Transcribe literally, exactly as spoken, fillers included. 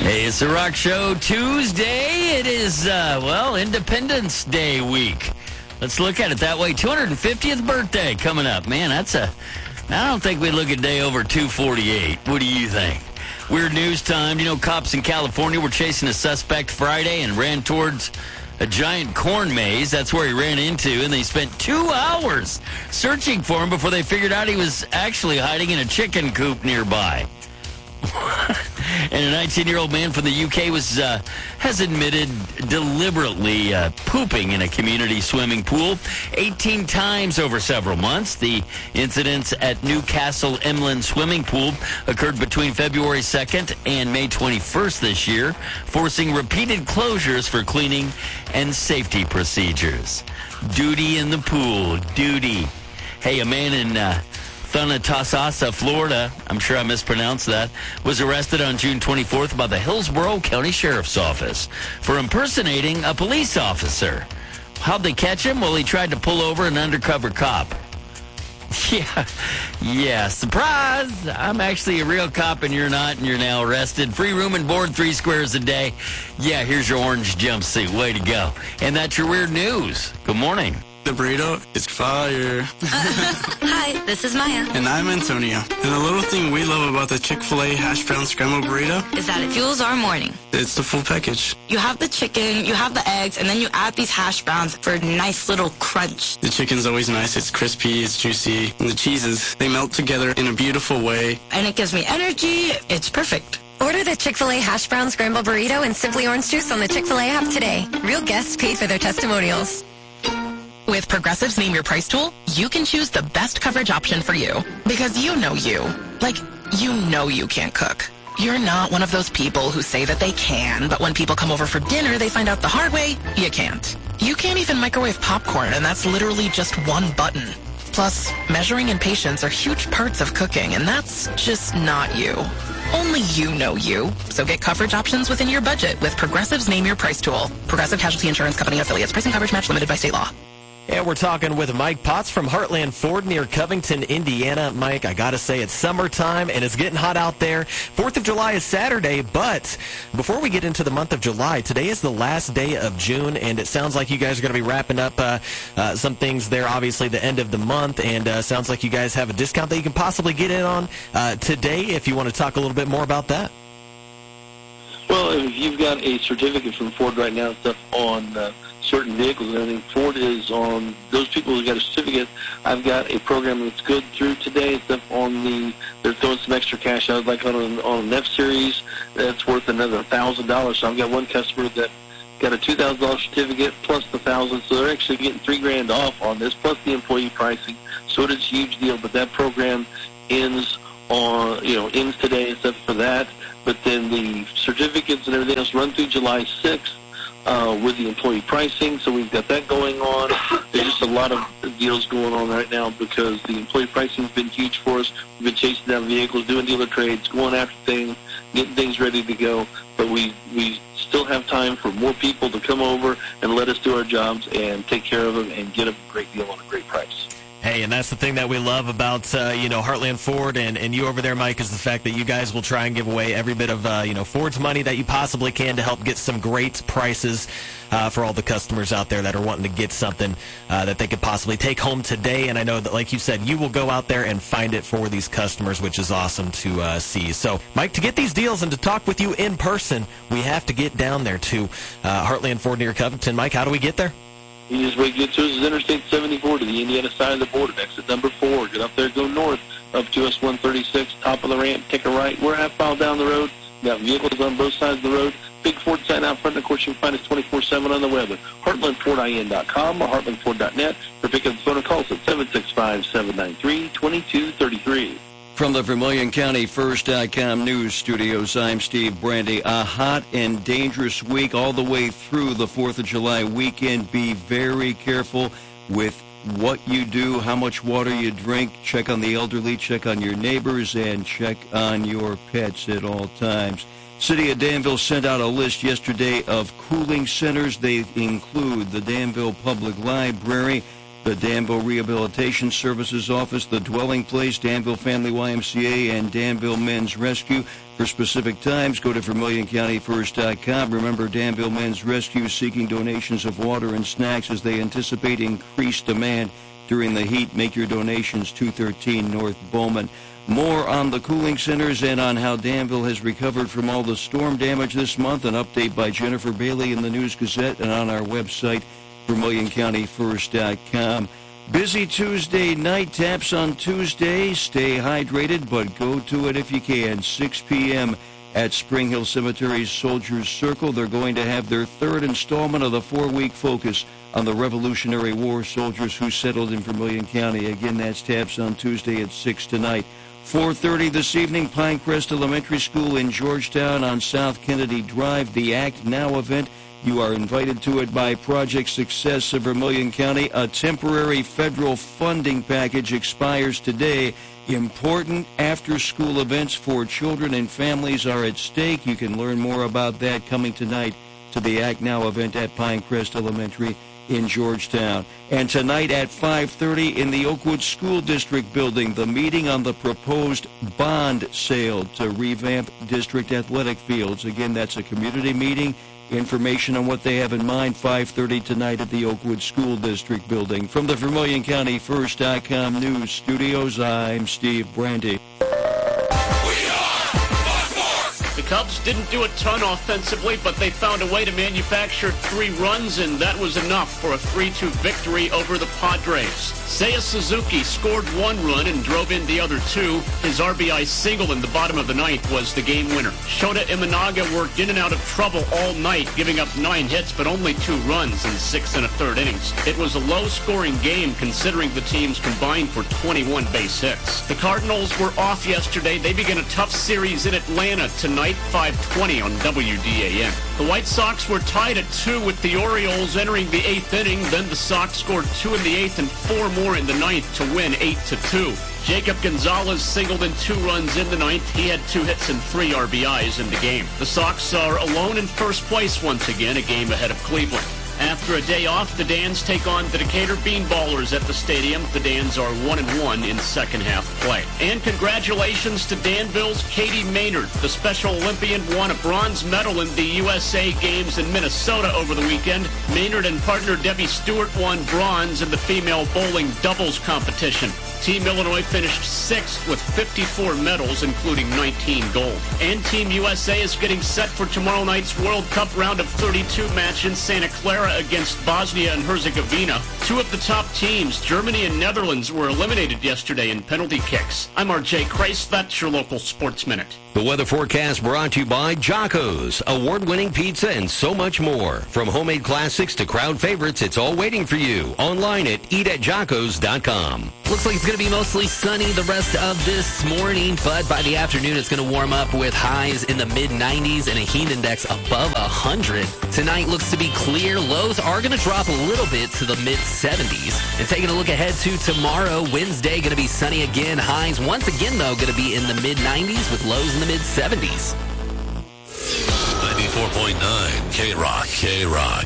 Hey, it's the Rock Show Tuesday. It is, uh, well, Independence Day week. Let's look at it that way. two hundred fiftieth birthday coming up. Man, that's a, I don't think we look a day over two forty-eight. What do you think? Weird news time. You know, cops in California were chasing a suspect Friday and ran towards a giant corn maze. That's where he ran into, and they spent two hours searching for him before they figured out he was actually hiding in a chicken coop nearby. And a nineteen-year-old man from the U K was uh, has admitted deliberately uh, pooping in a community swimming pool eighteen times over several months. The incidents at Newcastle Emlyn Swimming Pool occurred between February second and May twenty-first this year, forcing repeated closures for cleaning and safety procedures. Duty in the pool. Duty. Hey, a man in Uh, Thanatasasa, Florida, I'm sure I mispronounced that, was arrested on June twenty-fourth by the Hillsborough County Sheriff's Office for impersonating a police officer. How'd they catch him? Well, he tried to pull over an undercover cop. Yeah, yeah, surprise! I'm actually a real cop and you're not, and you're now arrested. Free room and board, three squares a day. Yeah, here's your orange jumpsuit. Way to go. And that's your weird news. Good morning. The burrito is fire. Hi, this is Maya. And I'm Antonio. And the little thing we love about the Chick-fil-A hash brown scrambled burrito is that it fuels our morning. It's the full package. You have the chicken, you have the eggs, and then you add these hash browns for a nice little crunch. The chicken's always nice. It's crispy, it's juicy. And the cheeses, they melt together in a beautiful way. And it gives me energy. It's perfect. Order the Chick-fil-A hash brown scrambled burrito and Simply Orange Juice on the Chick-fil-A app today. Real guests pay for their testimonials. With Progressive's Name Your Price tool, you can choose the best coverage option for you. Because you know you. Like, you know you can't cook. You're not one of those people who say that they can, but when people come over for dinner, they find out the hard way, you can't. You can't even microwave popcorn, and that's literally just one button. Plus, measuring and patience are huge parts of cooking, and that's just not you. Only you know you. So get coverage options within your budget with Progressive's Name Your Price tool. Progressive Casualty Insurance Company affiliates. Price and coverage match limited by state law. And we're talking with Mike Potts from Heartland Ford near Covington, Indiana. Mike, I got to say, it's summertime and it's getting hot out there. fourth of July is Saturday, but before we get into the month of July, today is the last day of June, and it sounds like you guys are going to be wrapping up uh, uh, some things there, obviously, the end of the month, and uh, sounds like you guys have a discount that you can possibly get in on uh, today if you want to talk a little bit more about that. Well, if you've got a certificate from Ford right now, stuff on uh, certain vehicles and everything, Ford is on those people who got a certificate. I've got a program that's good through today. Stuff on the, they're throwing some extra cash out, like on an, on an F Series that's worth another one thousand dollars. So I've got one customer that got a two thousand dollars certificate plus the one thousand dollars, so they're actually getting three grand off on this, plus the employee pricing. So it is a huge deal, but that program ends on, you know, ends today and stuff for that. But then the certificates and everything else run through July sixth uh, with the employee pricing. So we've got that going on. There's just a lot of deals going on right now because the employee pricing has been huge for us. We've been chasing down vehicles, doing dealer trades, going after things, getting things ready to go. But we, we still have time for more people to come over and let us do our jobs and take care of them and get a great deal on a great price. Hey, and that's the thing that we love about, uh, you know, Heartland Ford and, and you over there, Mike, is the fact that you guys will try and give away every bit of, uh, you know, Ford's money that you possibly can to help get some great prices uh, for all the customers out there that are wanting to get something uh, that they could possibly take home today. And I know that, like you said, you will go out there and find it for these customers, which is awesome to uh, see. So, Mike, to get these deals and to talk with you in person, we have to get down there to uh, Heartland Ford near Covington. Mike, how do we get there? Easiest way to get to us is Interstate seventy-four to the Indiana side of the border, exit number four. Get up there, go north, up to us one thirty-six, top of the ramp, take a right. We're a half mile down the road. We've got vehicles on both sides of the road. Big Ford sign out front, and of course you can find us twenty-four seven on the web at heartland ford I N dot com or heartland ford dot net, or pick up the phone and call us at seven six five, seven nine three, two two three three. From the Vermilion County First dot com News Studios, I'm Steve Brandy. A hot and dangerous week all the way through the fourth of July weekend. Be very careful with what you do, how much water you drink. Check on the elderly, check on your neighbors, and check on your pets at all times. City of Danville sent out a list yesterday of cooling centers. They include the Danville Public Library, the Danville Rehabilitation Services Office, the Dwelling Place, Danville Family Y M C A, and Danville Men's Rescue. For specific times, go to Vermilion County First dot com. Remember, Danville Men's Rescue is seeking donations of water and snacks as they anticipate increased demand during the heat. Make your donations, two thirteen North Bowman. More on the cooling centers and on how Danville has recovered from all the storm damage this month. An update by Jennifer Bailey in the News Gazette and on our website, Vermilion County First dot com. Busy Tuesday night, taps on Tuesday. Stay hydrated, but go to it if you can. six p.m. at Spring Hill Cemetery's Soldiers Circle. They're going to have their third installment of the four-week focus on the Revolutionary War soldiers who settled in Vermilion County. Again, that's taps on Tuesday at six tonight. four thirty this evening, Pinecrest Elementary School in Georgetown on South Kennedy Drive. The Act Now event. You are invited to it by Project Success of Vermilion County. A temporary federal funding package expires today. Important after-school events for children and families are at stake. You can learn more about that coming tonight to the Act Now event at Pinecrest Elementary in Georgetown. And tonight at five thirty in the Oakwood School District building, the meeting on the proposed bond sale to revamp district athletic fields. Again, that's a community meeting. Information on what they have in mind, five thirty tonight at the Oakwood School District building. From the Vermilion County First dot com News Studios, I'm Steve Brandy. The Cubs didn't do a ton offensively, but they found a way to manufacture three runs, and that was enough for a three two victory over the Padres. Seiya Suzuki scored one run and drove in the other two. His R B I single in the bottom of the ninth was the game winner. Shota Imanaga worked in and out of trouble all night, giving up nine hits but only two runs in six and a third innings. It was a low-scoring game considering the teams combined for twenty-one base hits. The Cardinals were off yesterday. They begin a tough series in Atlanta tonight, five twenty on W D A N. The White Sox were tied at two with the Orioles entering the eighth inning. Then the Sox scored two in the eighth and four more in the ninth to win eight to two. Jacob Gonzalez singled in two runs in the ninth. He had two hits and three R B Is in the game. The Sox are alone in first place once again, a game ahead of Cleveland. After a day off, the Dans take on the Decatur Beanballers at the stadium. The Dans are one and one in second half play. And congratulations to Danville's Katie Maynard. The Special Olympian won a bronze medal in the U S A Games in Minnesota over the weekend. Maynard and partner Debbie Stewart won bronze in the female bowling doubles competition. Team Illinois finished sixth with fifty-four medals, including nineteen gold. And Team U S A is getting set for tomorrow night's World Cup round of thirty-two match in Santa Clara against Bosnia and Herzegovina. Two of the top teams, Germany and Netherlands, were eliminated yesterday in penalty kicks. I'm R J Christ. That's your local Sports Minute. The weather forecast brought to you by Jocko's, award-winning pizza and so much more. From homemade classics to crowd favorites, it's all waiting for you. Online at eat at jockos dot com. Looks like it's going to be mostly sunny the rest of this morning, but by the afternoon it's going to warm up with highs in the mid nineties and a heat index above one hundred. Tonight looks to be clear. Lows are going to drop a little bit to the mid seventies. And taking a look ahead to tomorrow, Wednesday going to be sunny again. Highs once again, though, going to be in the mid nineties with lows in the mid seventies. ninety-four point nine K-Rock. K-Rock.